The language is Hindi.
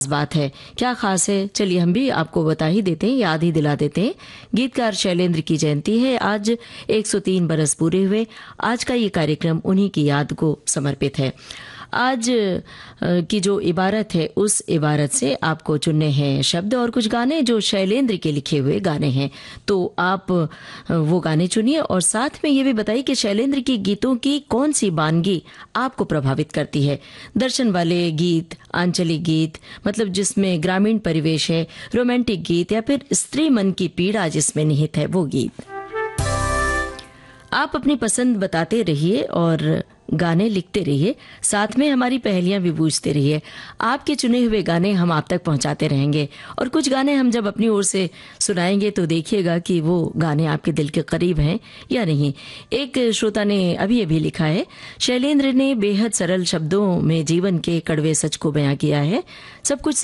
बात है, क्या खास है, चलिए हम भी आपको बता ही देते हैं, याद ही दिला देते हैं। गीतकार शैलेंद्र की जयंती है आज, 103 बरस पूरे हुए। आज का ये कार्यक्रम उन्हीं की याद को समर्पित है। आज की जो इबारत है उस इबारत से आपको चुनने हैं शब्द और कुछ गाने जो शैलेंद्र के लिखे हुए गाने हैं, तो आप वो गाने चुनिए और साथ में ये भी बताइए कि शैलेंद्र की गीतों की कौन सी वानगी आपको प्रभावित करती है। दर्शन वाले गीत, आंचलिक गीत मतलब जिसमें ग्रामीण परिवेश है, रोमांटिक गीत या फिर स्त्री मन की पीड़ा जिसमें निहित है वो गीत। आप अपनी पसंद बताते रहिए और गाने लिखते रहिए, साथ में हमारी पहेलियां भी पूछते रहिए। आपके चुने हुए गाने हम आप तक पहुंचाते रहेंगे और कुछ गाने हम जब अपनी ओर से सुनाएंगे तो देखिएगा कि वो गाने आपके दिल के करीब हैं या नहीं। एक श्रोता ने अभी अभी लिखा है, शैलेंद्र ने बेहद सरल शब्दों में जीवन के कड़वे सच को बयां किया है। सब कुछ